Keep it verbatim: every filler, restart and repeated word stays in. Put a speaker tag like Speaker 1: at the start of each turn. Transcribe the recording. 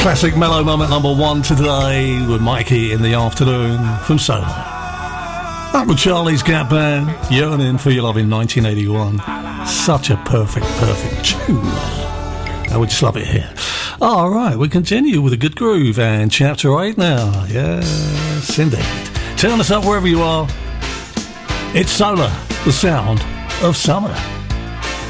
Speaker 1: Classic mellow moment number one today with Mikey in the afternoon from Solar. That was Charlie's Gap Band, Yearning for Your Love in nineteen eighty-one. Such a perfect, perfect tune. I would just love it here. All right, we continue with a good groove and chapter eight now. Yes, indeed. Turn us up wherever you are. It's Solar, the sound of summer.